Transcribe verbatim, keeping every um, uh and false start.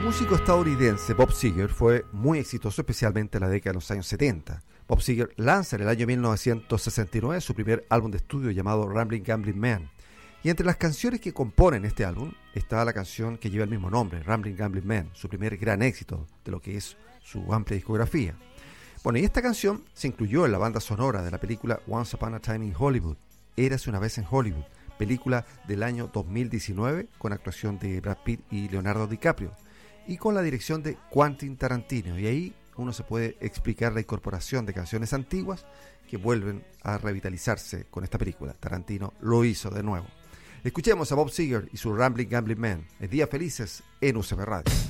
músico estadounidense Bob Seger fue muy exitoso, especialmente en la década de los años setenta. Bob Seger lanza en el año mil novecientos sesenta y nueve su primer álbum de estudio llamado Ramblin' Gambling Man. Y entre las canciones que componen este álbum está la canción que lleva el mismo nombre, Ramblin' Gambling Man, su primer gran éxito de lo que es su amplia discografía. Bueno, y esta canción se incluyó en la banda sonora de la película Once Upon a Time in Hollywood, Érase una vez en Hollywood, película del año dos mil diecinueve con actuación de Brad Pitt y Leonardo DiCaprio, y con la dirección de Quentin Tarantino. Y ahí uno se puede explicar la incorporación de canciones antiguas que vuelven a revitalizarse con esta película. Tarantino lo hizo de nuevo. Escuchemos a Bob Seger y su Ramblin' Gambling Man. Es Días Felices en U C B Radio.